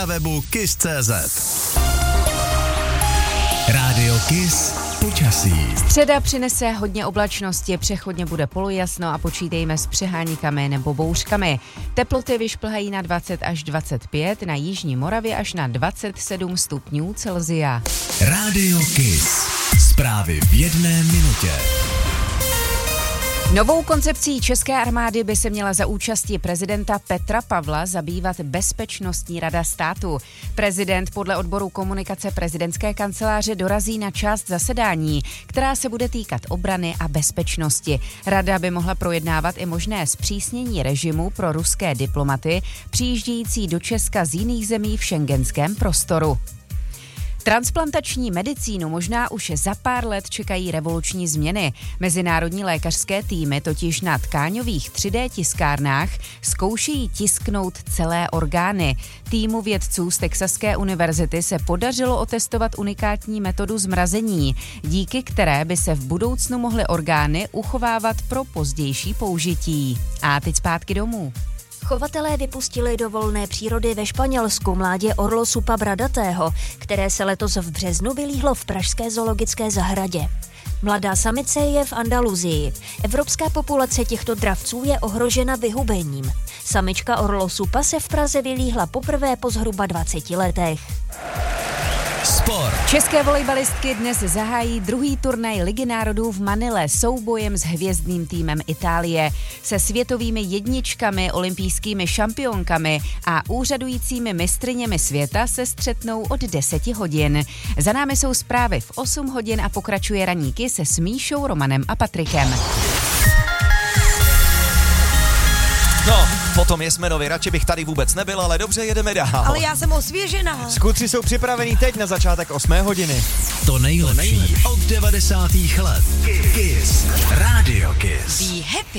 na webu kiss.cz. Rádio Kiss počasí. Středa přinese hodně oblačnosti, přechodně bude polojasno a počítejme s přeháníkami nebo bouřkami. Teploty vyšplhají na 20 až 25, na jižní Moravě až na 27 stupňů Celsia. Rádio Kiss. Zprávy v 1 minutě. Novou koncepcí české armády by se měla za účasti prezidenta Petra Pavla zabývat Bezpečnostní rada státu. Prezident podle odboru komunikace prezidentské kanceláře dorazí na část zasedání, která se bude týkat obrany a bezpečnosti. Rada by mohla projednávat i možné zpřísnění režimu pro ruské diplomaty přijíždějící do Česka z jiných zemí v schengenském prostoru. Transplantační medicínu možná už za pár let čekají revoluční změny. Mezinárodní lékařské týmy totiž na tkáňových 3D tiskárnách zkoušejí tisknout celé orgány. Týmu vědců z Texaské univerzity se podařilo otestovat unikátní metodu zmrazení, díky které by se v budoucnu mohly orgány uchovávat pro pozdější použití. A teď zpátky domů. Chovatelé vypustili do volné přírody ve Španělsku mládě orlosupa bradatého, které se letos v březnu vylíhlo v pražské zoologické zahradě. Mladá samice je v Andaluzii. Evropská populace těchto dravců je ohrožena vyhubením. Samička orlosupa se v Praze vylíhla poprvé po zhruba 20 letech. Sport. České volejbalistky dnes zahájí druhý turnaj Ligy národů v Manile soubojem s hvězdným týmem Itálie. Se světovými jedničkami, olympijskými šampionkami a úřadujícími mistryněmi světa se střetnou od 10 hodin. Za námi jsou zprávy v 8 hodin a pokračuje ranní Kiss se Míšou, Romanem a Patrikem. No, potom je Smenovi, radši bych tady vůbec nebyl, ale dobře, jedeme dál. Ale já jsem osvěžená. Skutři jsou připravení teď na začátek 8 hodiny. To nejlepší od 90. let. Kiss. Rádio Kiss. Be happy.